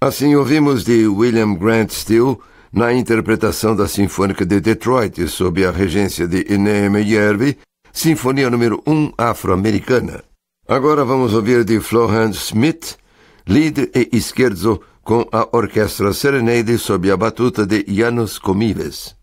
Assim ouvimos de William Grant Still na interpretação da Sinfônica de Detroit sob a regência de Neeme Järvi, Sinfonia número 1 afro-americana. Agora vamos ouvir de Florence Smith, Lied e Scherzo com a Orquestra Serenade sob a batuta de János Komíves.